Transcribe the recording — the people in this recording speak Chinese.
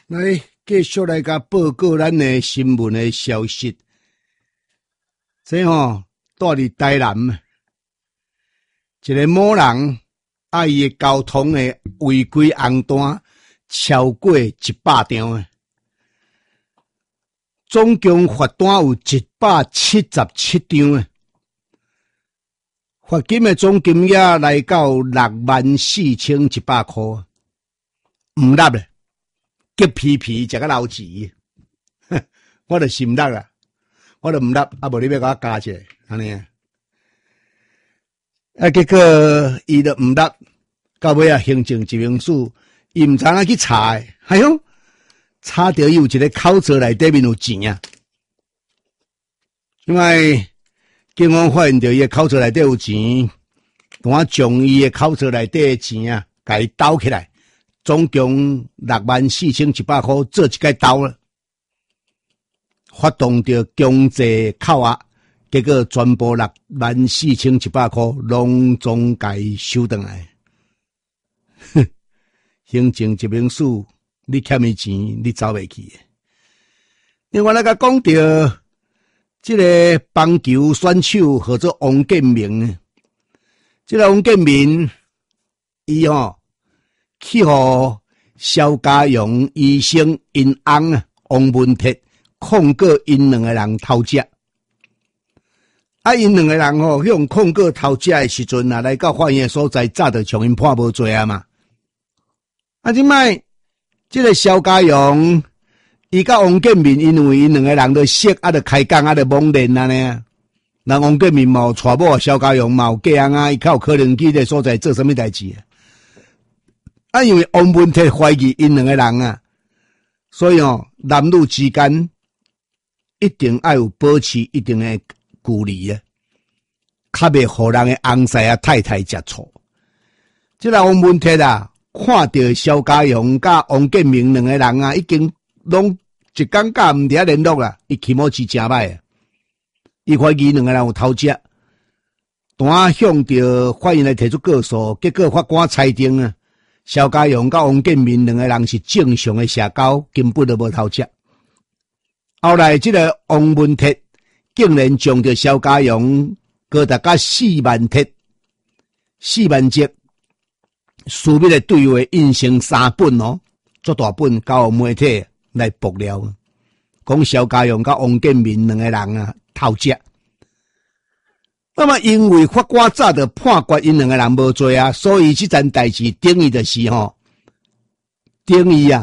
来继续来甲报告咱的新闻的消息。这住伫台南，一个某人伊的交通的违规红单超过100张诶，总共罚单有177张诶，罚金的总金额来到64100块，毋纳咧。急皮皮食个老钱，我就心纳啦，我就毋纳，无你要甲我加一下，安尼啊。结果伊就毋纳，到尾行政执行署伊毋知影去查诶，哎哟，查到伊有一个口罩内底面有钱啊！因为警方发现到伊诶口罩内底有钱，我将伊诶口罩内底诶钱啊，甲伊倒起来。总共64100块，做一个刀了，发动着强制扣押，结果全部64100块拢总该收回来。行政执行署，你欠伊钱，你走袂去。另外来甲讲着，这个棒球选手叫做王建民，这个王建民，伊去互萧家荣医生因翁王文铁控告因两个人偷食。因两个人向控告偷食的时阵来到法院所在，早就将因判无罪啊嘛。即摆这个萧家荣，伊甲王建民因为因两个人都识就开讲就网恋啊呢。人王建民嘛有娶某，萧家荣嘛有嫁翁伊较有可能去个所在做什么代志因为王文铁怀疑因两个人啊，所以男女之间一定要有保持一定的距离啊，较袂互人的翁婿太太接触。这个王文铁啊，看到萧家荣甲王建民两个人啊，已经拢一感觉毋伫联络啦，伊气毛气真歹啊，伊怀疑两个人有偷食，单向着法院来提出告诉，结果法官裁定啊。萧家荣甲王建民两个人是正常的社交，根本就无偷食。后来这个王文铁竟然将着萧家荣高达4万帖、4万则私密的对话印成3本足大本交媒体来爆料，讲萧家荣甲王建民两个人啊偷食。那么，因为法官早就判决因两个人无罪啊，所以这件代志等于就是等于啊，